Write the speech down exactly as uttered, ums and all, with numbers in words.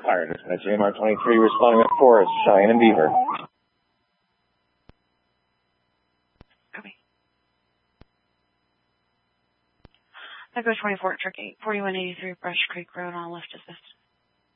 Fire Dispatch A M R twenty-three responding with Forest, Cheyenne, and Beaver. Copy. Echo twenty-four, truck eight forty-one eighty-three Brush Creek Road on left assist.